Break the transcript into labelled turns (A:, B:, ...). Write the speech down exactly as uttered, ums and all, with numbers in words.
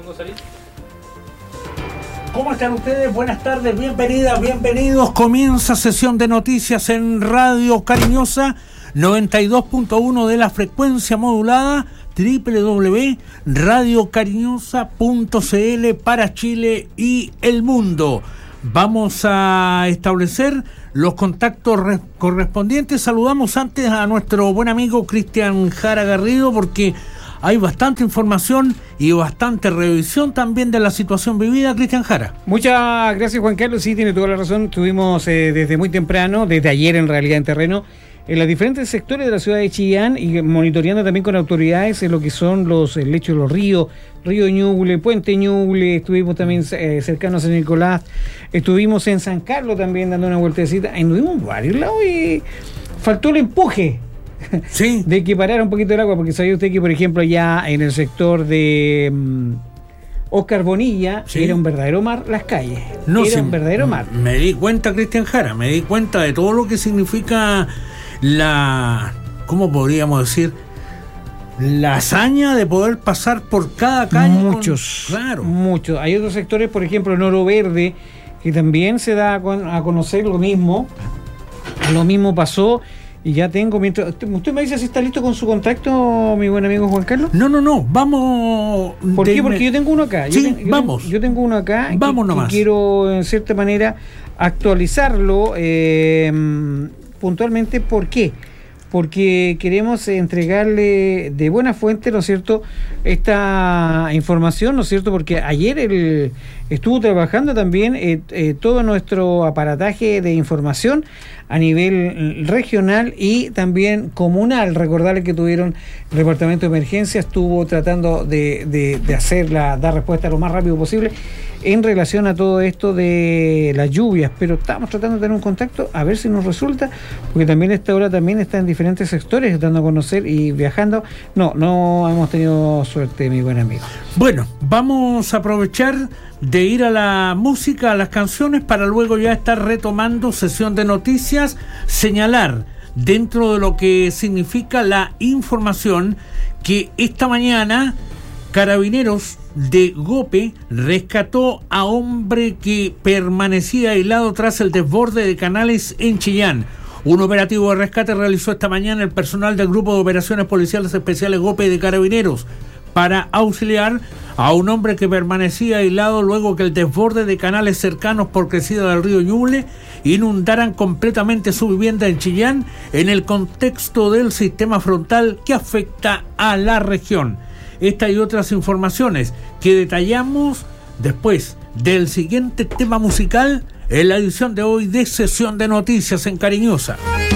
A: ¿Cómo están ustedes? Buenas tardes, bienvenidas, bienvenidos. Comienza sesión de noticias en Radio Cariñosa, noventa y dos punto uno de la frecuencia modulada, doble u doble u doble u punto radio cariñosa punto c l para Chile y el mundo. Vamos a establecer los contactos re- correspondientes. Saludamos antes a nuestro buen amigo Cristian Jara Garrido, porque hay bastante información y bastante revisión también de la situación vivida. Cristian Jara.
B: Muchas gracias, Juan Carlos. Sí, tiene toda la razón. Estuvimos eh, desde muy temprano, desde ayer en realidad en terreno, en los diferentes sectores de la ciudad de Chillán y monitoreando también con autoridades en lo que son los el lecho de los ríos, Río Ñuble, Puente Ñuble. Estuvimos también eh, cercanos a San Nicolás, estuvimos en San Carlos también dando una vueltecita, estuvimos en varios lados y faltó el empuje. Sí. De que parara un poquito el agua, porque sabía usted que, por ejemplo, ya en el sector de um, Oscar Bonilla, sí, era un verdadero mar las calles.
A: No,
B: era
A: sí,
B: un verdadero mar.
A: Me di cuenta, Cristian Jara, me di cuenta de todo lo que significa la, ¿cómo podríamos decir? La hazaña de poder pasar por cada calle.
B: Muchos,
A: con, claro.
B: Muchos. Hay otros sectores, por ejemplo, en Oro Verde, que también se da a, con, a conocer lo mismo. Lo mismo pasó. Y ya tengo, mientras usted me dice si está listo con su contacto, mi buen amigo Juan Carlos.
A: No, no, no, vamos.
B: ¿Por qué? Porque yo tengo uno acá.
A: Sí,
B: yo ten,
A: vamos.
B: Yo, yo tengo uno acá.
A: Vamos
B: que,
A: nomás.
B: Que quiero, en cierta manera, actualizarlo eh, puntualmente. ¿Por qué? Porque queremos entregarle de buena fuente, ¿no es cierto?, esta información, ¿no es cierto?, porque ayer el, estuvo trabajando también eh, eh, todo nuestro aparataje de información a nivel regional y también comunal. Recordarles que tuvieron el Departamento de Emergencia, estuvo tratando de, de, de hacerla, dar respuesta lo más rápido posible en relación a todo esto de las lluvias, pero estamos tratando de tener un contacto a ver si nos resulta, porque también esta hora también está en diferentes sectores dando a conocer y viajando. No, no hemos tenido suerte, mi buen amigo.
A: Bueno, vamos a aprovechar de ir a la música, a las canciones, para luego ya estar retomando sesión de noticias, señalar dentro de lo que significa la información que esta mañana Carabineros de Gope rescató a hombre que permanecía aislado tras el desborde de canales en Chillán. Un operativo de rescate realizó esta mañana el personal del Grupo de Operaciones Policiales Especiales Gope de Carabineros para auxiliar a un hombre que permanecía aislado luego que el desborde de canales cercanos por crecida del río Ñuble inundaran completamente su vivienda en Chillán, en el contexto del sistema frontal que afecta a la región. Esta y otras informaciones que detallamos después del siguiente tema musical en la edición de hoy de Sesión de Noticias en Cariñosa.